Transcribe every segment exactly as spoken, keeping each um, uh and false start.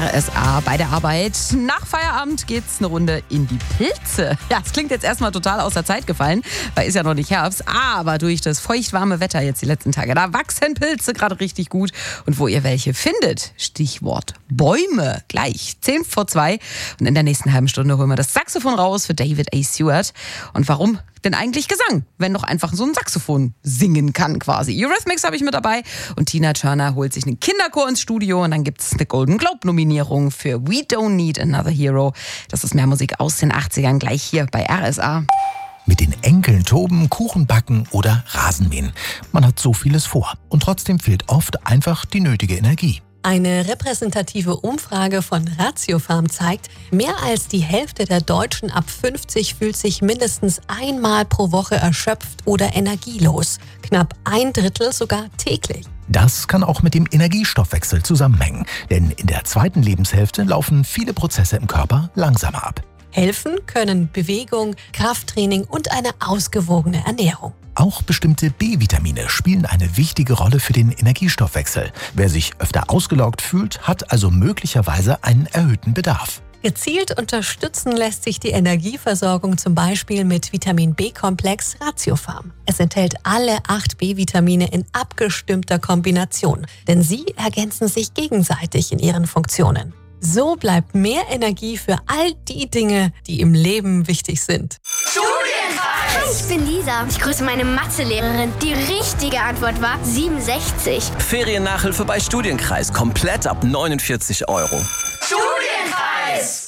R S A bei der Arbeit. Nach Feierabend geht's eine Runde in die Pilze. Ja, das klingt jetzt erstmal total aus der Zeit gefallen, weil ist ja noch nicht Herbst. Aber durch das feuchtwarme Wetter jetzt die letzten Tage, da wachsen Pilze gerade richtig gut. Und wo ihr welche findet, Stichwort Bäume. Gleich zehn vor zwei. Und in der nächsten halben Stunde holen wir das Saxophon raus für David A. Stewart. Und warum denn eigentlich Gesang, wenn doch einfach so ein Saxophon singen kann quasi. Eurythmics habe ich mit dabei und Tina Turner holt sich einen Kinderchor ins Studio und dann gibt es eine Golden Globe-Nominierung für We Don't Need Another Hero. Das ist mehr Musik aus den achtzigern, gleich hier bei R S A. Mit den Enkeln toben, Kuchen backen oder Rasenmähen. Man hat so vieles vor und trotzdem fehlt oft einfach die nötige Energie. Eine repräsentative Umfrage von Ratiofarm zeigt, mehr als die Hälfte der Deutschen ab fünfzig fühlt sich mindestens einmal pro Woche erschöpft oder energielos. Knapp ein Drittel sogar täglich. Das kann auch mit dem Energiestoffwechsel zusammenhängen, denn in der zweiten Lebenshälfte laufen viele Prozesse im Körper langsamer ab. Helfen können Bewegung, Krafttraining und eine ausgewogene Ernährung. Auch bestimmte B-Vitamine spielen eine wichtige Rolle für den Energiestoffwechsel. Wer sich öfter ausgelaugt fühlt, hat also möglicherweise einen erhöhten Bedarf. Gezielt unterstützen lässt sich die Energieversorgung zum Beispiel mit Vitamin B-Komplex Ratiofarm. Es enthält alle acht B-Vitamine in abgestimmter Kombination, denn sie ergänzen sich gegenseitig in ihren Funktionen. So bleibt mehr Energie für all die Dinge, die im Leben wichtig sind. Hi, ich bin Lisa. Ich grüße meine Mathelehrerin. Die richtige Antwort war siebenundsechzig. Feriennachhilfe bei Studienkreis. Komplett ab neunundvierzig Euro. Studienkreis!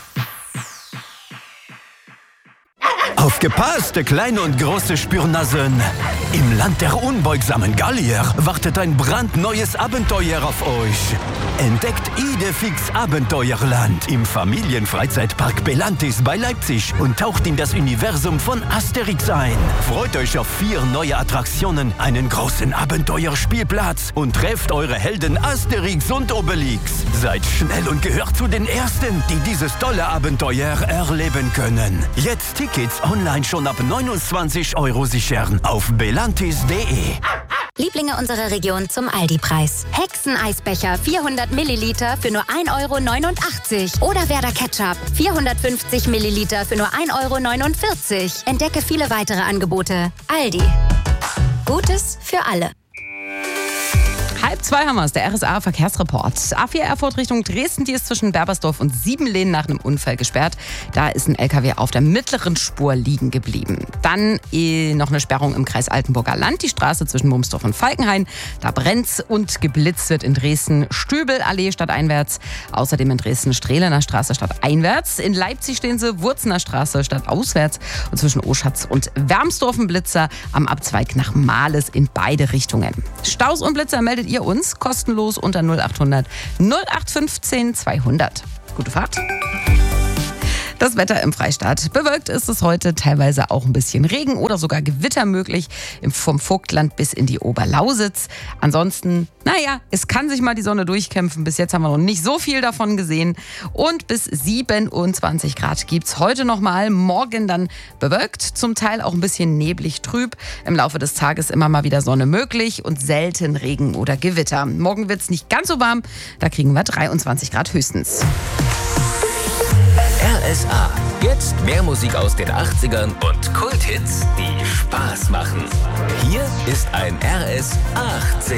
Aufgepasst, kleine und große Spürnasen! Im Land der unbeugsamen Gallier wartet ein brandneues Abenteuer auf euch. Entdeckt Idefix Abenteuerland im Familienfreizeitpark Belantis bei Leipzig und taucht in das Universum von Asterix ein. Freut euch auf vier neue Attraktionen, einen großen Abenteuerspielplatz und trefft eure Helden Asterix und Obelix. Seid schnell und gehört zu den Ersten, die dieses tolle Abenteuer erleben können. Jetzt Tickets online schon ab neunundzwanzig Euro sichern auf belantis punkt de. Lieblinge unserer Region zum Aldi-Preis. Hexeneisbecher vierhundert Milliliter für nur ein Euro neunundachtzig. Oder Werder Ketchup vierhundertfünfzig Milliliter für nur ein Euro neunundvierzig. Entdecke viele weitere Angebote. Aldi. Gutes für alle. Halb zwei haben wir es, der R S A-Verkehrsreport. A vier Erfurt Richtung Dresden, die ist zwischen Berbersdorf und Siebenlehn nach einem Unfall gesperrt. Da ist ein L K W auf der mittleren Spur liegen geblieben. Dann eh noch eine Sperrung im Kreis Altenburger Land, die Straße zwischen Mumsdorf und Falkenhain. Da brennt's und geblitzt wird in Dresden Stöbelallee stadteinwärts. Außerdem in Dresden Strehlener Straße stadteinwärts. In Leipzig stehen sie Wurzener Straße stadtauswärts. Und zwischen Oschatz und Wermsdorf ein Blitzer am Abzweig nach Mahles in beide Richtungen. Staus und Blitzer meldet ihr uns kostenlos unter null achthundert null acht fünfzehn zweihundert. Gute Fahrt. Das Wetter im Freistaat. Bewölkt ist es heute, teilweise auch ein bisschen Regen oder sogar Gewitter möglich vom Vogtland bis in die Oberlausitz. Ansonsten, naja, es kann sich mal die Sonne durchkämpfen. Bis jetzt haben wir noch nicht so viel davon gesehen. Und bis siebenundzwanzig Grad gibt es heute nochmal. Morgen dann bewölkt, zum Teil auch ein bisschen neblig trüb. Im Laufe des Tages immer mal wieder Sonne möglich und selten Regen oder Gewitter. Morgen wird es nicht ganz so warm, da kriegen wir dreiundzwanzig Grad höchstens. R S A. Jetzt mehr Musik aus den achtzigern und Kulthits, die Spaß machen. Hier ist ein R S achtzig.